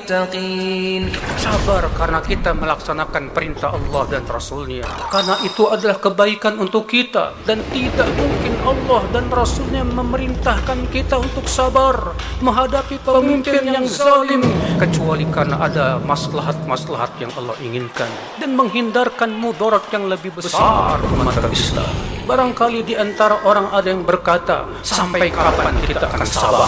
المتقين. Sabar karena kita melaksanakan perintah Allah dan Rasul-Nya. Karena itu adalah kebaikan untuk kita. Dan tidak mungkin Allah dan Rasul-Nya memerintahkan kita untuk sabar menghadapi pemimpin yang zalim, kecuali karena ada maslahat-maslahat yang Allah inginkan dan menghindarkan mudarat yang lebih besar umat Islam. Barangkali di antara orang ada yang berkata, sampai kapan kita akan sabar?